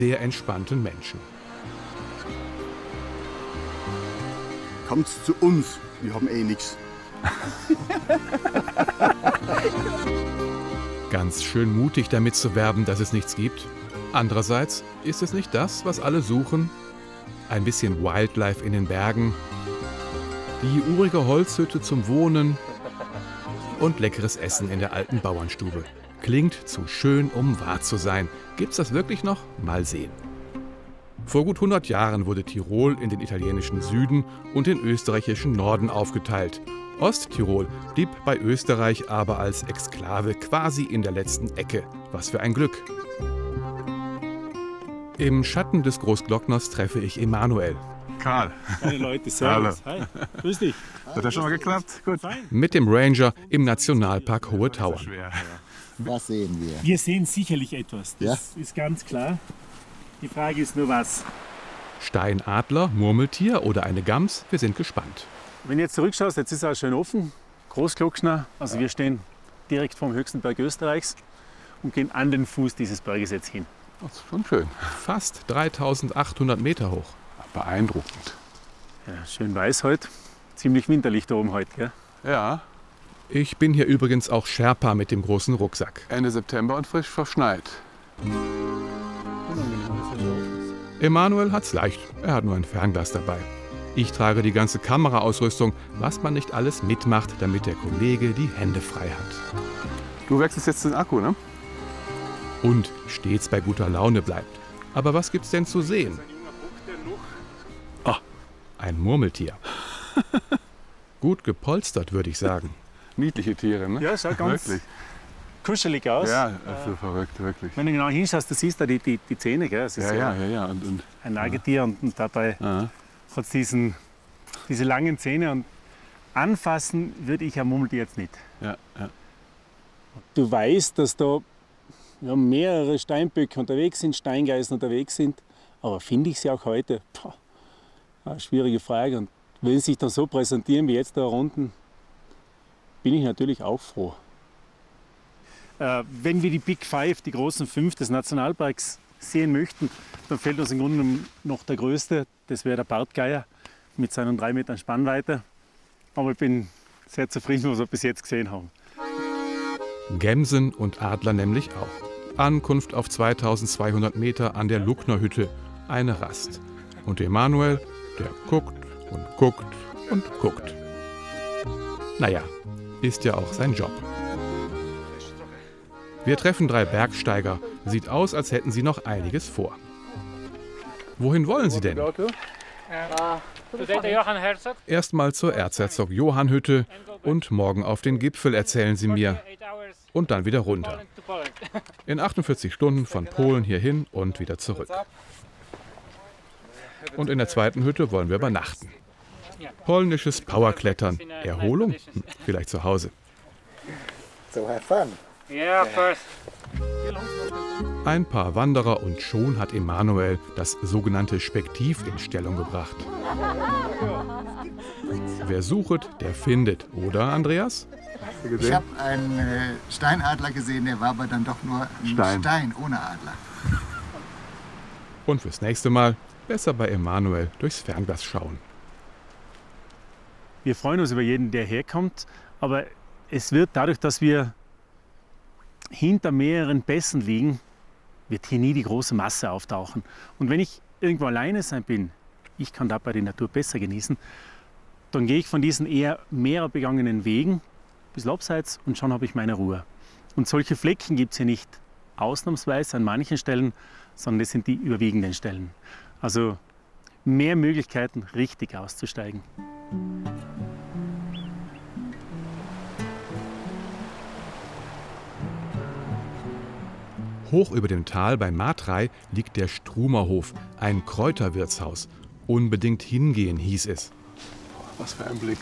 sehr entspannten Menschen. Kommt zu uns, wir haben eh nichts. Ganz schön mutig damit zu werben, dass es nichts gibt. Andererseits ist es nicht das, was alle suchen. Ein bisschen Wildlife in den Bergen, die urige Holzhütte zum Wohnen und leckeres Essen in der alten Bauernstube. Klingt zu schön, um wahr zu sein. Gibt's das wirklich noch? Mal sehen. Vor gut 100 Jahren wurde Tirol in den italienischen Süden und den österreichischen Norden aufgeteilt. Osttirol blieb bei Österreich aber als Exklave quasi in der letzten Ecke. Was für ein Glück. Im Schatten des Großglockners treffe ich Emanuel. Karl. Hi Leute, servus. Hi, grüß dich. Hat das schon mal geklappt? Gut. Mit dem Ranger im Nationalpark Hohe Tauern. Was sehen wir? Wir sehen sicherlich etwas, das ist ganz klar. Die Frage ist nur was. Steinadler, Murmeltier oder eine Gams? Wir sind gespannt. Wenn du jetzt zurückschaust, jetzt ist es auch schön offen, Großglockner. Also wir stehen direkt vom höchsten Berg Österreichs und gehen an den Fuß dieses Berges jetzt hin. Das ist schon schön. Fast 3800 Meter hoch. Beeindruckend. Ja, schön weiß heute. Ziemlich winterlich da oben heute, gell? Ja, Ich bin hier übrigens auch Sherpa mit dem großen Rucksack. Ende September und frisch verschneit. Emanuel hat's leicht. Er hat nur ein Fernglas dabei. Ich trage die ganze Kameraausrüstung, was man nicht alles mitmacht, damit der Kollege die Hände frei hat. Du wechselst jetzt den Akku, ne? Und stets bei guter Laune bleibt. Aber was gibt's denn zu sehen? Ein Murmeltier. Gut gepolstert, würde ich sagen. Niedliche Tiere, ne? Ja, schaut ganz Wirklich. kuschelig aus. Ja, so verrückt, wirklich. Wenn du genau hinschaust, du siehst da die Zähne, gell? Es ist Ja. Und, ein Nagetier und dabei aha. hat es diese langen Zähne. Und anfassen würde ich ein Murmeltier jetzt nicht. Ja. Du weißt, dass da mehrere Steinböcke unterwegs sind, Steingeißen unterwegs sind. Aber finde ich sie auch heute? Eine schwierige Frage. Und wenn sie sich dann so präsentieren wie jetzt da unten, bin ich natürlich auch froh. Wenn wir die Big Five, die großen 5 des Nationalparks sehen möchten, dann fehlt uns im Grunde noch der größte. Das wäre der Bartgeier mit seinen 3 Metern Spannweite. Aber ich bin sehr zufrieden, was wir bis jetzt gesehen haben. Gämsen und Adler nämlich auch. Ankunft auf 2200 Meter an der Lucknerhütte. Eine Rast. Und Emanuel, der guckt und guckt und guckt. Naja, ist ja auch sein Job. Wir treffen 3 Bergsteiger. Sieht aus, als hätten sie noch einiges vor. Wohin wollen sie denn? Erstmal zur Erzherzog Johann Hütte und morgen auf den Gipfel, erzählen sie mir. Und dann wieder runter. In 48 Stunden von Polen hierhin und wieder zurück. Und in der zweiten Hütte wollen wir übernachten. Polnisches Powerklettern. Erholung? Vielleicht zu Hause. So have fun. Yeah, first. Ein paar Wanderer und schon hat Emanuel das sogenannte Spektiv in Stellung gebracht. Wer sucht, der findet. Oder, Andreas? Ich habe einen Steinadler gesehen, der war aber dann doch nur ein Stein ohne Adler. Und fürs nächste Mal besser bei Emanuel durchs Fernglas schauen. Wir freuen uns über jeden, der herkommt, aber es wird dadurch, dass wir hinter mehreren Pässen liegen, wird hier nie die große Masse auftauchen. Und wenn ich irgendwo alleine sein bin, ich kann dabei die Natur besser genießen, dann gehe ich von diesen eher mehr begangenen Wegen bis abseits und schon habe ich meine Ruhe. Und solche Flecken gibt es hier nicht ausnahmsweise an manchen Stellen, sondern das sind die überwiegenden Stellen. Also mehr Möglichkeiten, richtig auszusteigen. Hoch über dem Tal bei Matrei liegt der Strumerhof, ein Kräuterwirtshaus. Unbedingt hingehen, hieß es. Was für ein Blick.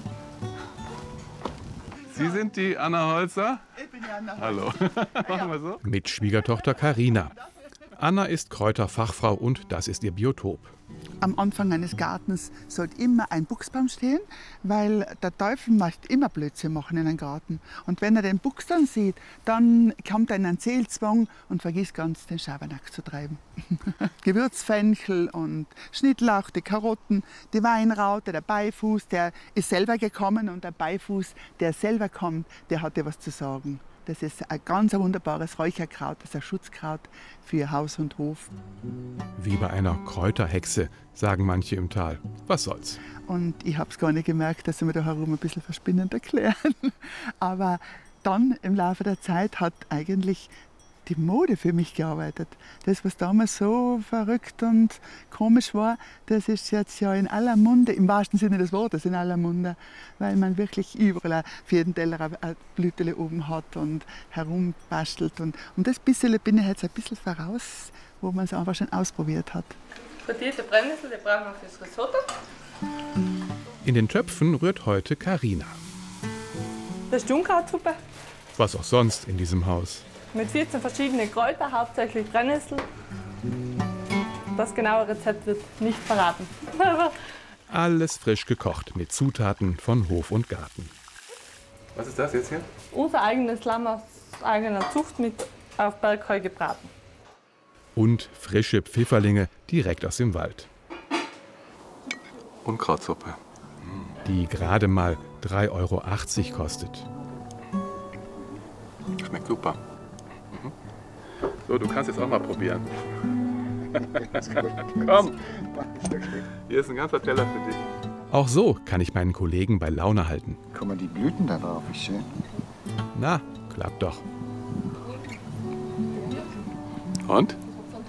Sie sind die Anna Holzer? Ich bin die Anna. Hallo. Machen wir so? Mit Schwiegertochter Karina. Anna ist Kräuterfachfrau und das ist ihr Biotop. Am Anfang eines Gartens sollte immer ein Buchsbaum stehen, weil der Teufel möchte immer Blödsinn machen in einem Garten. Und wenn er den Buchs dann sieht, dann kommt er in einen Seelzwang und vergisst ganz, den Schabernack zu treiben. Gewürzfenchel und Schnittlauch, die Karotten, die Weinraute, der Beifuß, der ist selber gekommen und der Beifuß, der selber kommt, der hat dir was zu sagen. Das ist ein ganz wunderbares Räucherkraut, das ist ein Schutzkraut für Haus und Hof. Wie bei einer Kräuterhexe, sagen manche im Tal. Was soll's? Und ich habe es gar nicht gemerkt, dass sie mir da herum ein bisschen verspinnend erklären. Aber dann im Laufe der Zeit hat eigentlich die Mode für mich gearbeitet. Das, was damals so verrückt und komisch war, das ist jetzt ja in aller Munde, im wahrsten Sinne des Wortes in aller Munde, weil man wirklich überall für jeden Teller ein Blütele oben hat und herumbastelt. Und das bisschen bin ich jetzt ein bisschen voraus, wo man es einfach schon ausprobiert hat. Frittierte Brennnessel, die brauchen wir fürs Risotto. In den Töpfen rührt heute Carina. Das ist die Unkrautsuppe. Was auch sonst in diesem Haus. Mit 14 verschiedenen Kräutern, hauptsächlich Brennnessel. Das genaue Rezept wird nicht verraten. Alles frisch gekocht mit Zutaten von Hof und Garten. Was ist das jetzt hier? Unser eigenes Lamm aus eigener Zucht mit auf Bergheu gebraten. Und frische Pfifferlinge direkt aus dem Wald. Unkrautsuppe. Die gerade mal 3,80 Euro kostet. Schmeckt super. So, du kannst jetzt auch mal probieren. Komm, hier ist ein ganzer Teller für dich. Auch so kann ich meinen Kollegen bei Laune halten. Guck mal, die Blüten da drauf, wie schön. Na, klappt doch. Und?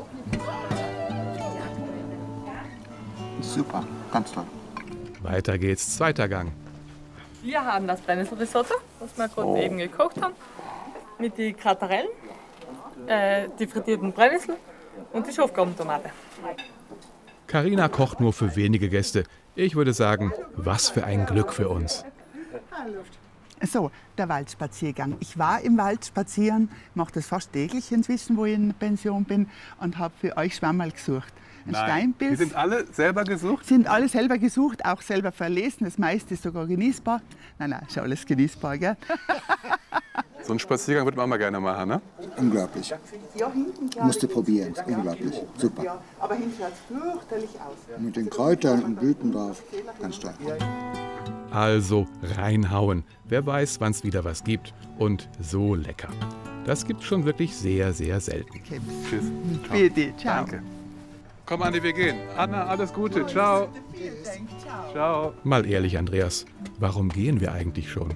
Super, ganz toll. Weiter geht's, zweiter Gang. Wir haben das Brennnesselrisotto, das wir gerade eben gekocht haben, mit den Kratarellen, die frittierten Brennnessel und die Schafgarbentomate. Carina kocht nur für wenige Gäste. Ich würde sagen, was für ein Glück für uns. So, der Waldspaziergang. Ich war im Wald spazieren, mache das fast täglich inzwischen, wo ich in Pension bin, und habe für euch Schwammerl gesucht. Ein Steinpilz. Die sind alle selber gesucht? Sind alle selber gesucht, auch selber verlesen. Das meiste ist sogar genießbar. Nein, ist ja alles genießbar, gell? So einen Spaziergang würde man auch mal gerne machen, ne? Unglaublich. Ja, hinten, Musst du probieren, unglaublich. Super. Ja, aber hinten schaut es fürchterlich aus. Mit den Kräutern und Blüten drauf, ganz toll. Also reinhauen. Wer weiß, wann es wieder was gibt. Und so lecker. Das gibt's schon wirklich sehr, sehr selten. Tschüss. Bitte, ciao. Danke. Komm, Andi, wir gehen. Anna, alles Gute. Ciao. Ciao. Mal ehrlich, Andreas, warum gehen wir eigentlich schon?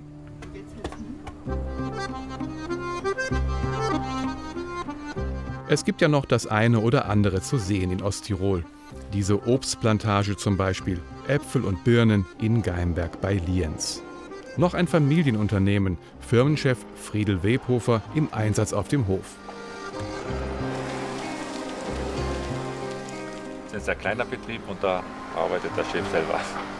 Es gibt ja noch das eine oder andere zu sehen in Osttirol. Diese Obstplantage zum Beispiel, Äpfel und Birnen in Geimberg bei Lienz. Noch ein Familienunternehmen, Firmenchef Friedel Webhofer im Einsatz auf dem Hof. Das ist ein kleiner Betrieb und da arbeitet der Chef selber.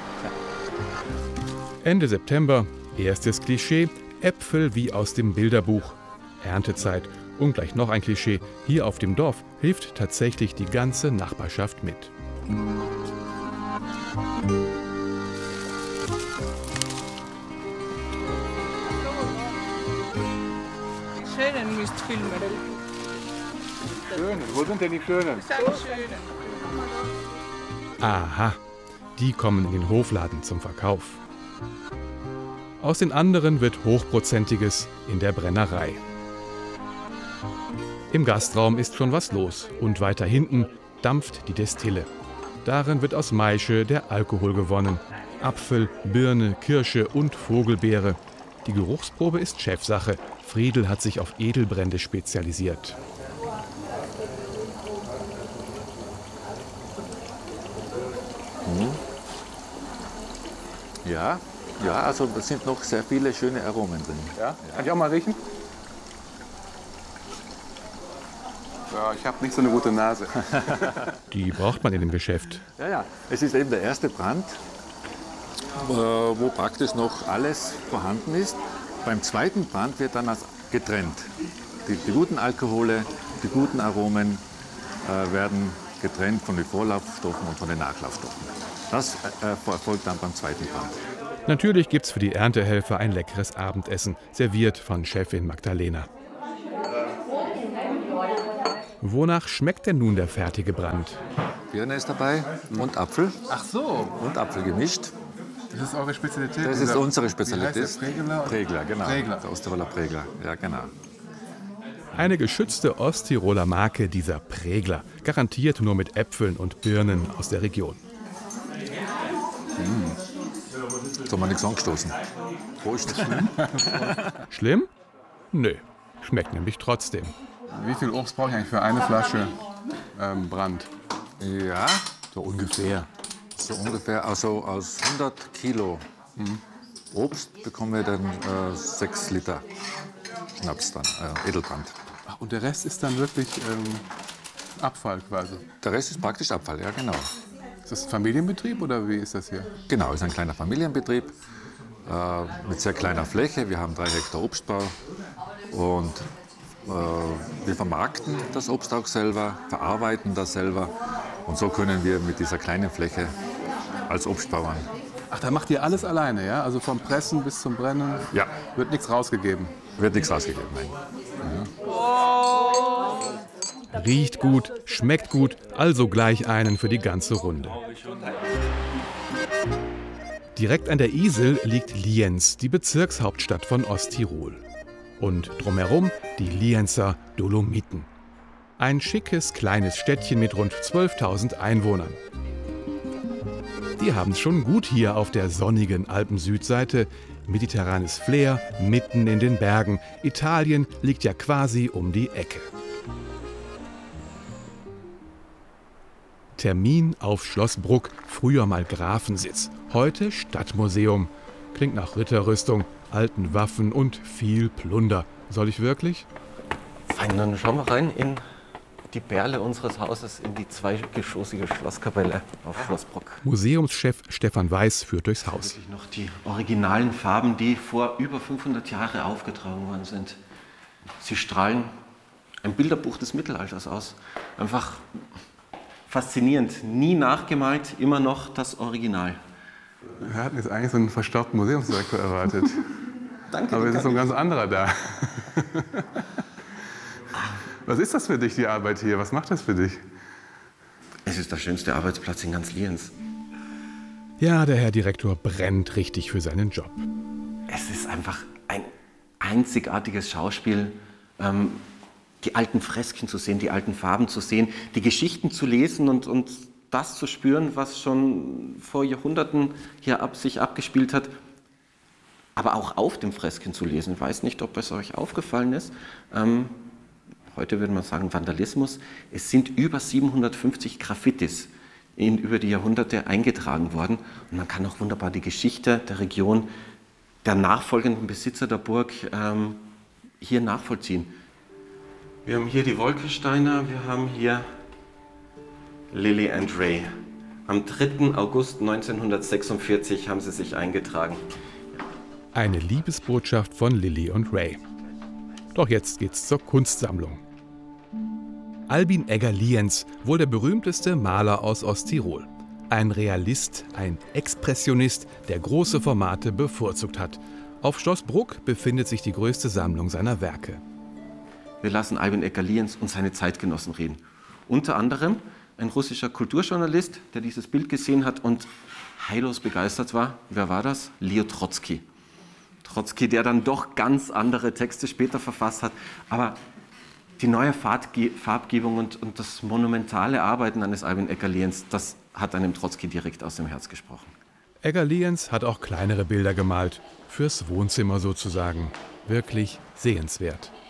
Ende September, erstes Klischee, Äpfel wie aus dem Bilderbuch. Erntezeit und gleich noch ein Klischee, hier auf dem Dorf hilft tatsächlich die ganze Nachbarschaft mit. Die Schönen müsst filmen. Schönen. Wo sind denn die Schönen? Aha, die kommen in den Hofladen zum Verkauf. Aus den anderen wird Hochprozentiges in der Brennerei. Im Gastraum ist schon was los und weiter hinten dampft die Destille. Darin wird aus Maische der Alkohol gewonnen. Apfel, Birne, Kirsche und Vogelbeere. Die Geruchsprobe ist Chefsache. Friedel hat sich auf Edelbrände spezialisiert. Ja, also es sind noch sehr viele schöne Aromen drin. Ja? Kann ich auch mal riechen? Ja, ich habe nicht so eine gute Nase. Die braucht man in dem Geschäft. Ja, es ist eben der erste Brand, wo praktisch noch alles vorhanden ist. Beim zweiten Brand wird dann getrennt. Die guten Alkohole, die guten Aromen werden getrennt von den Vorlaufstoffen und von den Nachlaufstoffen. Das erfolgt dann beim zweiten Brand. Natürlich gibt's für die Erntehelfer ein leckeres Abendessen, serviert von Chefin Magdalena. Wonach schmeckt denn nun der fertige Brand? Birne ist dabei und Apfel. Ach so. Und Apfel gemischt. Das ist eure Spezialität? Das ist unsere Spezialität. Wie heißt der, Pregler? Pregler, genau. Pregler. Der Osttiroler Pregler, ja genau. Eine geschützte Osttiroler Marke, dieser Pregler. Garantiert nur mit Äpfeln und Birnen aus der Region. Soll man nichts angestoßen. Prost. Schlimm? Nö. Schmeckt nämlich trotzdem. Wie viel Obst brauche ich eigentlich für eine Flasche Brand? Ja, So ungefähr. so ungefähr. Also aus 100 Kilo Obst bekommen wir dann 6 Liter Schnaps dann, Edelbrand. Ach, und der Rest ist dann wirklich Abfall quasi? Der Rest ist praktisch Abfall, ja genau. Ist das ein Familienbetrieb oder wie ist das hier? Genau, ist ein kleiner Familienbetrieb mit sehr kleiner Fläche. Wir haben 3 Hektar Obstbau und wir vermarkten das Obst auch selber, verarbeiten das selber und so können wir mit dieser kleinen Fläche als Obstbauern. Ach, da macht ihr alles alleine, ja? Also vom Pressen bis zum Brennen? Ja. Wird nichts rausgegeben? Wird nichts rausgegeben, nein. Riecht gut, schmeckt gut, also gleich einen für die ganze Runde. Direkt an der Isel liegt Lienz, die Bezirkshauptstadt von Osttirol. Und drumherum die Lienzer Dolomiten. Ein schickes, kleines Städtchen mit rund 12.000 Einwohnern. Die haben es schon gut hier auf der sonnigen Alpen-Südseite. Mediterranes Flair, mitten in den Bergen. Italien liegt ja quasi um die Ecke. Termin auf Schloss Bruck, früher mal Grafensitz, heute Stadtmuseum. Klingt nach Ritterrüstung, alten Waffen und viel Plunder. Soll ich wirklich? Fein, dann schauen wir rein in die Perle unseres Hauses, in die zweigeschossige Schlosskapelle auf Schloss Bruck. Museumschef Stefan Weiß führt durchs Haus. Wirklich noch die originalen Farben, die vor über 500 Jahren aufgetragen worden sind. Sie strahlen ein Bilderbuch des Mittelalters aus. Einfach faszinierend. Nie nachgemalt, immer noch das Original. Wir hatten jetzt eigentlich so einen verstaubten Museumsdirektor erwartet. Danke. Aber es ist so ein ganz anderer da. Was ist das für dich, die Arbeit hier? Was macht das für dich? Es ist der schönste Arbeitsplatz in ganz Lienz. Ja, der Herr Direktor brennt richtig für seinen Job. Es ist einfach ein einzigartiges Schauspiel, die alten Fresken zu sehen, die alten Farben zu sehen, die Geschichten zu lesen und das zu spüren, was schon vor Jahrhunderten hier sich abgespielt hat. Aber auch auf den Fresken zu lesen. Ich weiß nicht, ob es euch aufgefallen ist. Heute würde man sagen Vandalismus. Es sind über 750 Graffitis über die Jahrhunderte eingetragen worden. Und man kann auch wunderbar die Geschichte der Region, der nachfolgenden Besitzer der Burg hier nachvollziehen. Wir haben hier die Wolkensteiner, wir haben hier Lily and Ray. Am 3. August 1946 haben sie sich eingetragen. Eine Liebesbotschaft von Lily und Ray. Doch jetzt geht's zur Kunstsammlung. Albin Egger-Lienz, wohl der berühmteste Maler aus Osttirol. Ein Realist, ein Expressionist, der große Formate bevorzugt hat. Auf Schloss Bruck befindet sich die größte Sammlung seiner Werke. Wir lassen Albin Egger-Lienz und seine Zeitgenossen reden. Unter anderem ein russischer Kulturjournalist, der dieses Bild gesehen hat und heillos begeistert war. Wer war das? Leo Trotzki. Trotzki, der dann doch ganz andere Texte später verfasst hat. Aber die neue Farbgebung und das monumentale Arbeiten eines Albin Egger-Lienz, das hat einem Trotzki direkt aus dem Herz gesprochen. Egger-Lienz hat auch kleinere Bilder gemalt, fürs Wohnzimmer sozusagen. Wirklich sehenswert.